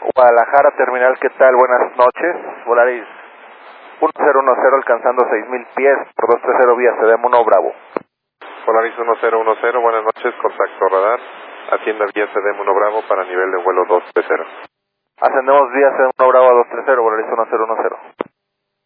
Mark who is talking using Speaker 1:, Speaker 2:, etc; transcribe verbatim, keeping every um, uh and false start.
Speaker 1: Guadalajara, terminal, ¿qué tal? Buenas noches. Volaris uno cero uno cero alcanzando seis mil pies por dos tres cero vía C D M uno Bravo.
Speaker 2: Polaris uno cero uno cero, buenas noches, contacto radar, atienda vía C D M uno Bravo para nivel de vuelo dos tres cero.
Speaker 1: Ascendemos vía C D M uno Bravo a dos tres cero, Volaris uno cero uno cero.